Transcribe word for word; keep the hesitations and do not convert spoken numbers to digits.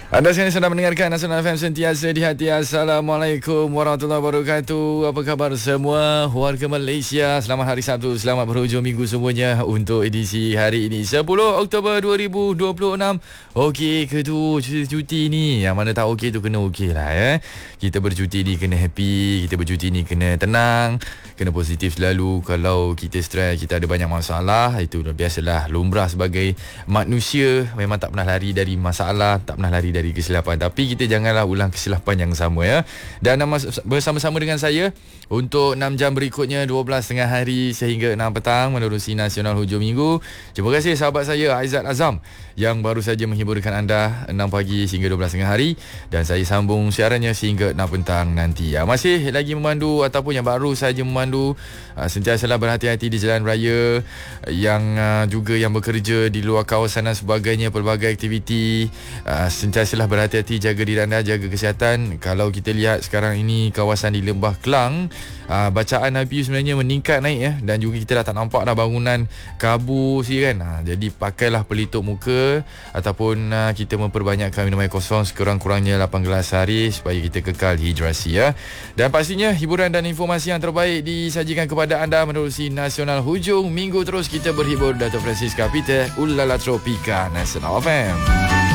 Anda sekarang sedang mendengarkan Nasional F M sentiasa di hati. Assalamualaikum warahmatullahi wabarakatuh. Apa khabar semua warga Malaysia? Selamat hari Sabtu, selamat berhujung minggu semuanya untuk edisi hari ini sepuluh Oktober dua ribu dua puluh enam. Okey ke tu cuti-cuti ni? Yang mana tak okey tu kena okey lah ya. Kita bercuti ni kena happy, kita bercuti ni kena tenang, kena positif selalu. Kalau kita stres, kita ada banyak masalah, itu biasalah, lumrah sebagai manusia. Memang tak pernah lari dari masalah, tak pernah lari dari kesilapan. Tapi kita janganlah ulang kesilapan yang sama ya. Dan bersama-sama dengan saya untuk enam jam berikutnya, dua belas tengah hari sehingga enam petang menerusi Nasional Hujung Minggu. Terima kasih sahabat saya Aizat Azam yang baru saja menghiburkan anda enam pagi sehingga dua belas tengah hari, dan saya sambung siarannya sehingga enam petang nanti ya. Masih lagi memandu ataupun yang baru saja memandu, uh, sentiasalah berhati-hati di jalan raya, yang uh, juga yang bekerja di luar kawasan dan sebagainya, pelbagai aktiviti, uh, sentiasalah berhati-hati, jaga diri anda, jaga kesihatan. Kalau kita lihat sekarang ini kawasan di Lembah Kelang, uh, bacaan I P U sebenarnya meningkat naik ya, dan juga kita dah tak nampak dah bangunan kabus ya kan. Uh, jadi pakailah pelitup muka ataupun uh, kita memperbanyakkan minum air kosong sekurang-kurangnya lapan gelas sehari supaya kita kekal hidrasi ya. Dan pastinya hiburan dan informasi yang terbaik disajikan kepada anda menerusi Nasional Hujung Minggu. Terus kita berhibur. Dato' Francisca Peter, Ulala Tropika, Nasional F M.